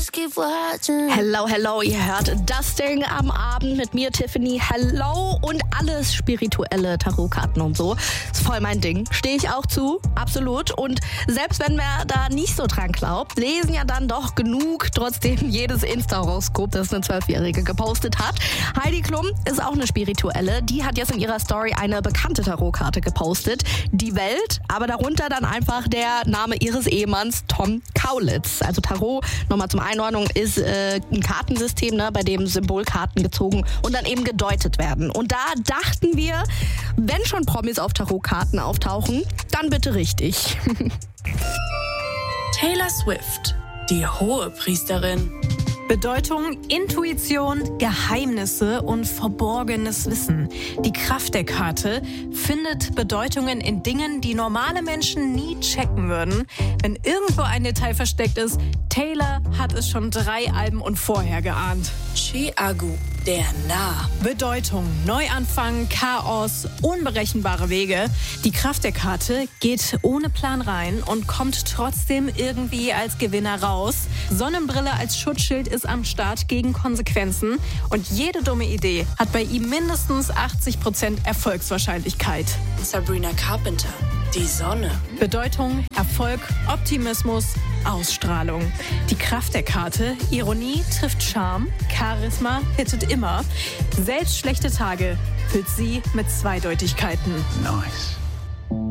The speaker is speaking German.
Hello, hello, ihr hört das Ding am Abend mit mir, Tiffany. Hello und alles spirituelle Tarotkarten und so. Ist voll mein Ding. Stehe ich auch zu, absolut. Und selbst wenn wer da nicht so dran glaubt, lesen ja dann doch genug trotzdem jedes Insta-Horoskop, das eine 12-Jährige gepostet hat. Heidi Klum ist auch eine Spirituelle. Die hat jetzt in ihrer Story eine bekannte Tarotkarte gepostet. Die Welt, aber darunter dann einfach der Name ihres Ehemanns Tom Kaulitz. Also Tarot, nochmal zum Einordnung, ist ein Kartensystem, ne, bei dem Symbolkarten gezogen und dann eben gedeutet werden. Und da dachten wir, wenn schon Promis auf Tarotkarten auftauchen, dann bitte richtig. Taylor Swift, die Hohepriesterin. Bedeutung, Intuition, Geheimnisse und verborgenes Wissen. Die Kraft der Karte findet Bedeutungen in Dingen, die normale Menschen nie checken würden. Wenn irgendwo ein Detail versteckt ist, Taylor hat es schon 3 Alben und vorher geahnt. Chi-Agu, der Narr. Bedeutung, Neuanfang, Chaos, unberechenbare Wege. Die Kraft der Karte geht ohne Plan rein und kommt trotzdem irgendwie als Gewinner raus. Sonnenbrille als Schutzschild ist am Start gegen Konsequenzen und jede dumme Idee hat bei ihm mindestens 80% Erfolgswahrscheinlichkeit. Sabrina Carpenter, die Sonne. Bedeutung, Erfolg, Optimismus, Ausstrahlung. Die Kraft der Karte, Ironie trifft Charme, Charisma hittet immer. Selbst schlechte Tage füllt sie mit Zweideutigkeiten. Nice.